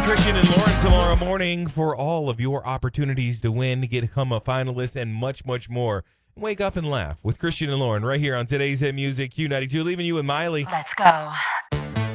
Join Christian and Lauren tomorrow morning for all of your opportunities to win, become a finalist, and much, much more. Wake up and laugh with Christian and Lauren right here on today's Hit Music Q92. Leaving you with Miley. Let's go.